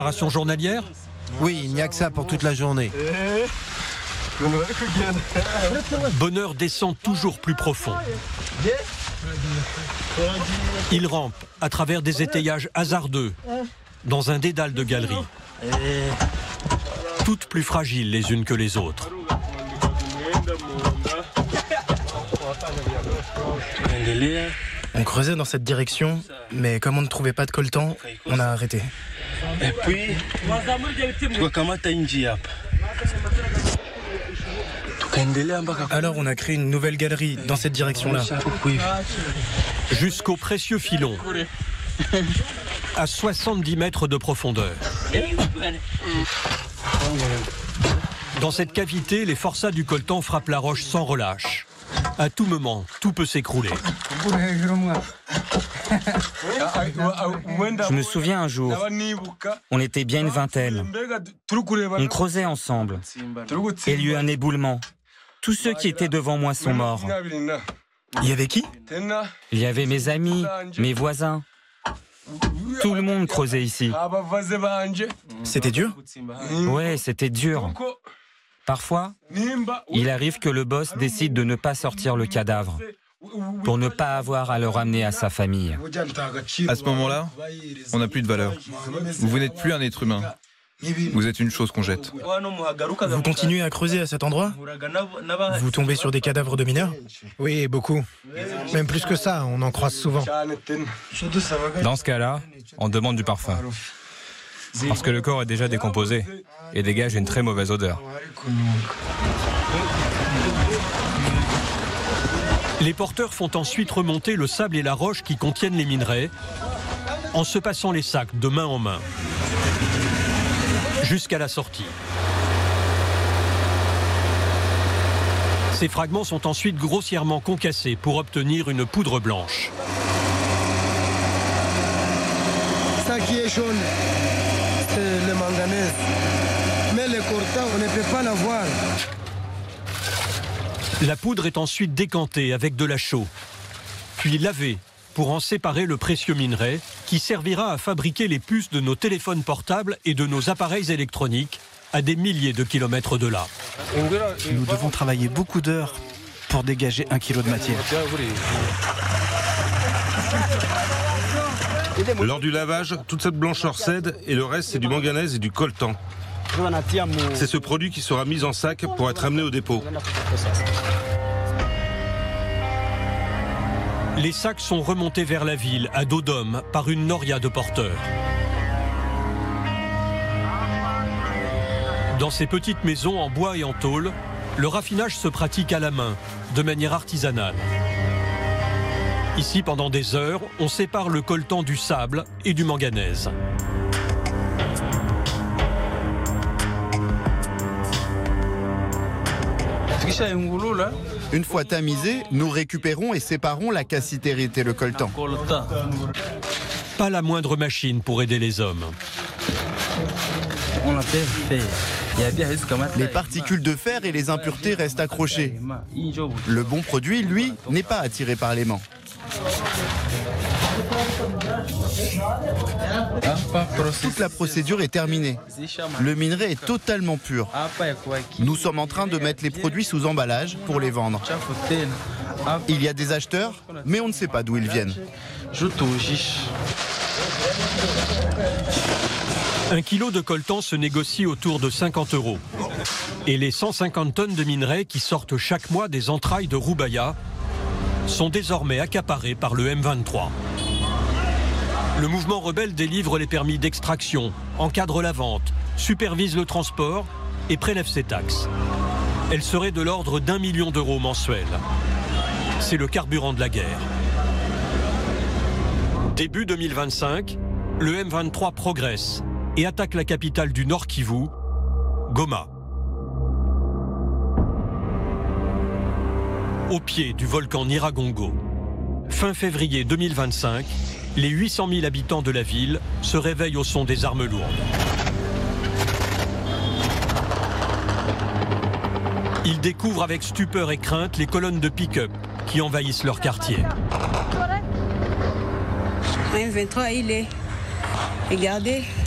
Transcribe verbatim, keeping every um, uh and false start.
Ration journalière? Oui, il n'y a que ça pour toute la journée. Bonheur descend toujours plus profond. Il rampe à travers des étayages hasardeux dans un dédale de galeries, toutes plus fragiles les unes que les autres. On creusait dans cette direction, mais comme on ne trouvait pas de coltan, on a arrêté. Et puis, alors on a créé une nouvelle galerie dans cette direction-là. Jusqu'au précieux filon, à soixante-dix mètres de profondeur. Dans cette cavité, les forçats du coltan frappent la roche sans relâche. À tout moment, tout peut s'écrouler. Je me souviens un jour, on était bien une vingtaine. On creusait ensemble. Et il y a eu un éboulement. Tous ceux qui étaient devant moi sont morts. Il y avait qui? Il y avait mes amis, mes voisins. Tout le monde creusait ici. C'était dur? Ouais, c'était dur. Parfois, il arrive que le boss décide de ne pas sortir le cadavre pour ne pas avoir à le ramener à sa famille. À ce moment-là, on n'a plus de valeur. Vous n'êtes plus un être humain. Vous êtes une chose qu'on jette. Vous continuez à creuser à cet endroit? Vous tombez sur des cadavres de mineurs? Oui, beaucoup. Même plus que ça, on en croise souvent. Dans ce cas-là, on demande du parfum. Parce que le corps est déjà décomposé et dégage une très mauvaise odeur. Les porteurs font ensuite remonter le sable et la roche qui contiennent les minerais en se passant les sacs de main en main jusqu'à la sortie. Ces fragments sont ensuite grossièrement concassés pour obtenir une poudre blanche. Ça qui est jaune, c'est le manganèse. Mais le coltan, on ne peut pas l'avoir. La poudre est ensuite décantée avec de la chaux, puis lavée pour en séparer le précieux minerai qui servira à fabriquer les puces de nos téléphones portables et de nos appareils électroniques à des milliers de kilomètres de là. Nous devons travailler beaucoup d'heures pour dégager un kilo de matière. Lors du lavage, toute cette blancheur cède et le reste c'est du manganèse et du coltan. C'est ce produit qui sera mis en sac pour être amené au dépôt. Les sacs sont remontés vers la ville, à dos d'homme, par une noria de porteurs. Dans ces petites maisons en bois et en tôle, le raffinage se pratique à la main, de manière artisanale. Ici, pendant des heures, on sépare le coltan du sable et du manganèse. Une fois tamisé, nous récupérons et séparons la cassitérite et le coltan. Pas la moindre machine pour aider les hommes. Les particules de fer et les impuretés restent accrochées. Le bon produit, lui, n'est pas attiré par l'aimant. Toute la procédure est terminée. Le minerai est totalement pur. Nous sommes en train de mettre les produits sous emballage pour les vendre. Il y a des acheteurs, mais on ne sait pas d'où ils viennent. Un kilo de coltan se négocie autour de cinquante euros. Et les cent cinquante tonnes de minerais qui sortent chaque mois des entrailles de Roubaïa sont désormais accaparés par le M vingt-trois. Le mouvement rebelle délivre les permis d'extraction, encadre la vente, supervise le transport et prélève ses taxes. Elle serait de l'ordre d'un million d'euros mensuels. C'est le carburant de la guerre. Début deux mille vingt-cinq, le M vingt-trois progresse et attaque la capitale du Nord Kivu, Goma. Au pied du volcan Nyiragongo. Fin février deux mille vingt-cinq, les huit cent mille habitants de la ville se réveillent au son des armes lourdes. Ils découvrent avec stupeur et crainte les colonnes de pick-up qui envahissent leur quartier. M vingt-trois, il est. Regardez,